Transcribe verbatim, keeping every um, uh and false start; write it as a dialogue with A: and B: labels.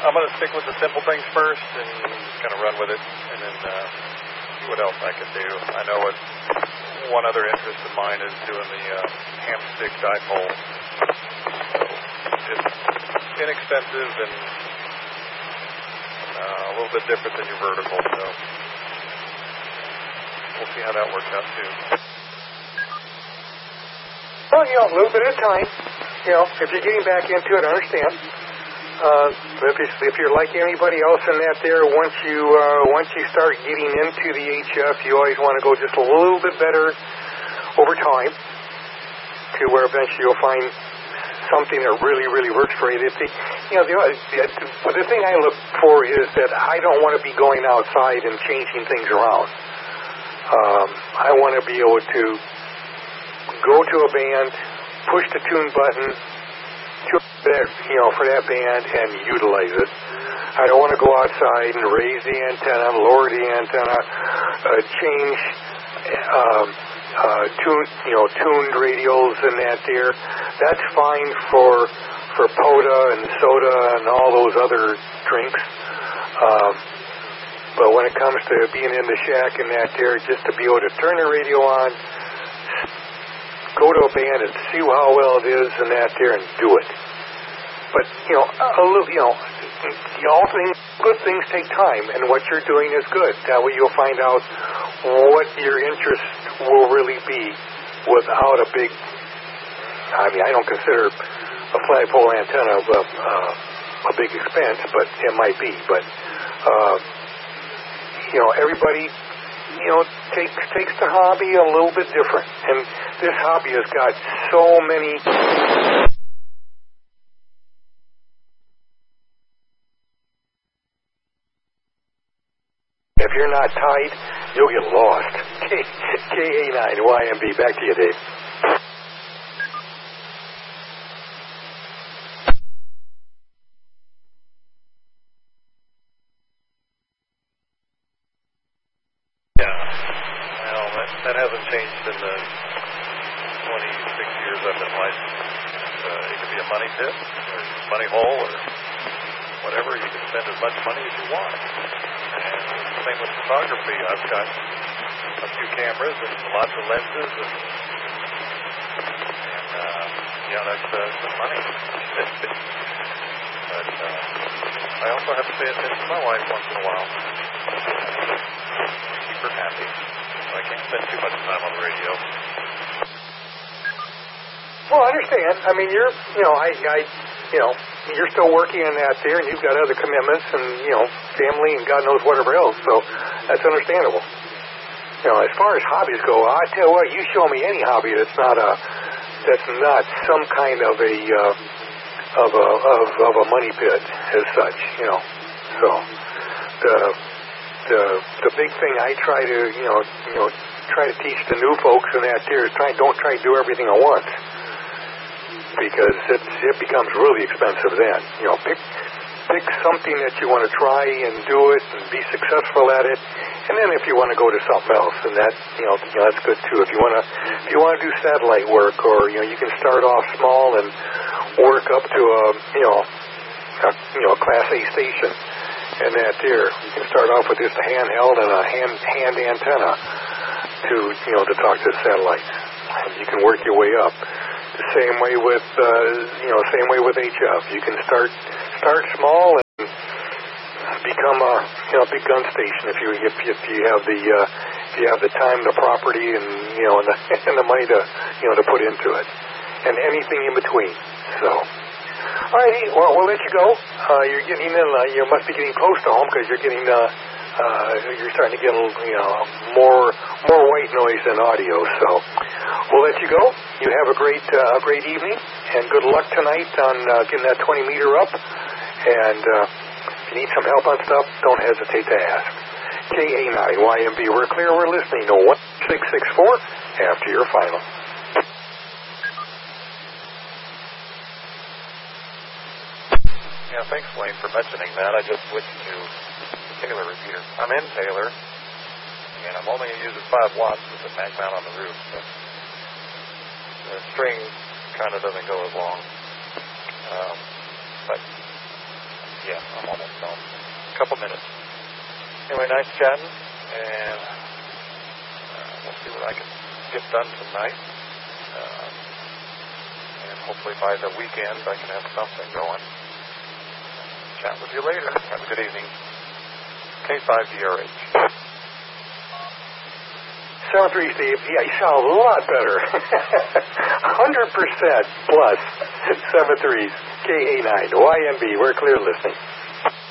A: I'm going to stick with the simple things first and just kind of run with it, and then uh, see what else I can do. I know what one other interest of mine is doing the uh, ham stick dipole. So it's inexpensive and uh, a little bit different than your vertical, so we'll see how that works out too.
B: Well, you know, a little bit at a time. You know, if you're getting back into it, I understand. Uh, if, you, if you're like anybody else in that there, once you uh, once you start getting into the H F, you always want to go just a little bit better over time to where eventually you'll find something that really, really works for you. The, you know, the, the, the thing I look for is that I don't want to be going outside and changing things around. Um, I want to be able to go to a band, push the tune button, that, you know, for that band and utilize it. I don't want to go outside and raise the antenna, lower the antenna, uh, change um, uh, tune, you know, tuned radials and that there. That's fine for for Poda and soda and all those other drinks. Um, but when it comes to being in the shack and that there, just to be able to turn the radio on, go to a band and see how well it is and that there and do it. But, you know, a little, you know, all things, good things take time, and what you're doing is good. That way you'll find out what your interest will really be without a big, I mean, I don't consider a flagpole antenna a, uh, a big expense, but it might be. But, uh, you know, everybody, you know, takes, takes the hobby a little bit different. And this hobby has got so many... If you're not tight, you'll get lost. K A nine Y M B. Back to you, Dave.
A: Yeah. Well, that, that hasn't changed in the twenty-six years I've been licensed. Uh, it could be a money pit or money hole or whatever. You can spend as much money as you want. And same with photography. I've got a few cameras and lots of lenses, and, and uh, yeah, that's uh, some money. But uh, I also have to pay attention to my wife once in a while. Keep her happy. So I can't spend too much time on the radio.
B: Well, I understand. I mean, you're, you know, I, I, you know, you're still working on that there, and you've got other commitments, and you know, family, and God knows whatever else. So that's understandable. You know, as far as hobbies go, I tell you what, you show me any hobby that's not a, that's not some kind of a, uh, of a, of, of a money pit as such. You know, so the, the, the big thing I try to, you know, you know, try to teach the new folks in that there is try, don't try to do everything at once. Because it, it becomes really expensive then. You know, pick pick something that you want to try and do it and be successful at it. And then if you want to go to something else, and that, you know, you know that's good too. If you want to if you want to do satellite work, or you know, you can start off small and work up to a you know a, you know a Class A station. And that there, you can start off with just a handheld and a hand hand antenna to you know to talk to the satellites. And you can work your way up. The same way with, uh, you know, same way with H F. You can start start small and become a, you know, big gun station if you if, if you have the uh, if you have the time, the property, and you know, and the, and the money to you know to put into it, and anything in between. So, all righty, well, we'll let you go. Uh, you're getting in. Uh, you must be getting close to home because you're getting. Uh, Uh, you're starting to get a little, you know, more more white noise than audio. So we'll let you go. You have a great uh, great evening, and good luck tonight on uh, getting that twenty meter up. And uh, if you need some help on stuff, don't hesitate to ask. K A nine Y M B. We're clear. We're listening to one six six four after your final.
A: Yeah, thanks, Wayne, for mentioning that. I just switched to Taylor repeater. I'm in Taylor, and I'm only using five watts with the mag mount on the roof, so the string kind of doesn't go as long. Um, but Yeah, I'm almost home. A couple minutes. Anyway, nice chatting, and uh, we'll see what I can get done tonight. Uh, and hopefully by the weekend I can have something going. Chat with you later. Have a good evening. K five D R H.
B: seven three, Steve. Yeah, you sound a lot better. one hundred percent plus seven three K A nine Y M B. We're clear listening.